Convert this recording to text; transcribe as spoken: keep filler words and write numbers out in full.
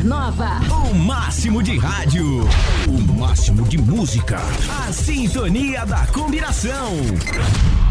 Supernova. O máximo de rádio. O máximo de música. A sintonia da combinação.